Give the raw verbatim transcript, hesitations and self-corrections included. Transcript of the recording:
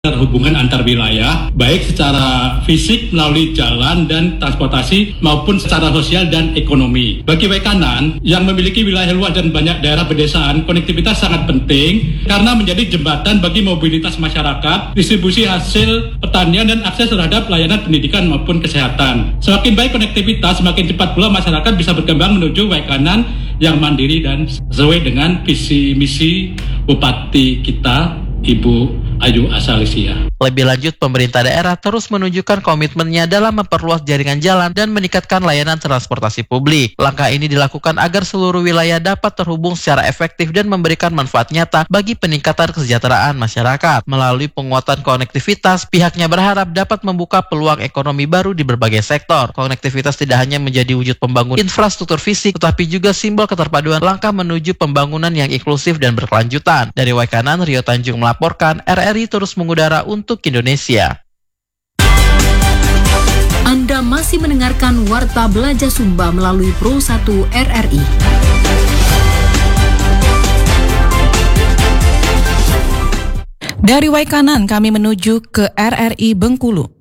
hubungan antar wilayah, baik secara fisik melalui jalan dan transportasi maupun secara sosial dan ekonomi. Bagi Waikanan yang memiliki wilayah luas dan banyak daerah pedesaan, konektivitas sangat penting karena menjadi jembatan bagi mobilitas masyarakat, distribusi hasil pertanian dan akses terhadap layanan pendidikan maupun kesehatan. Semakin baik konektivitas, semakin cepat pula masyarakat bisa berkembang menuju Waikanan yang mandiri dan sesuai dengan visi misi Bupati kita, Ibu Ayu Asalisia. Lebih lanjut, pemerintah daerah terus menunjukkan komitmennya dalam memperluas jaringan jalan dan meningkatkan layanan transportasi publik. Langkah ini dilakukan agar seluruh wilayah dapat terhubung secara efektif dan memberikan manfaat nyata bagi peningkatan kesejahteraan masyarakat. Melalui penguatan konektivitas, pihaknya berharap dapat membuka peluang ekonomi baru di berbagai sektor. Konektivitas tidak hanya menjadi wujud pembangunan infrastruktur fisik, tetapi juga simbol keterpaduan langkah menuju pembangunan yang inklusif dan berkelanjutan. Dari Waikanan, Rio Tanjung melaporkan, R R I terus mengudara untuk Indonesia. Anda masih mendengarkan Warta Belajar Sumba melalui Pro satu R R I. Dari Waikanan kami menuju ke R R I Bengkulu.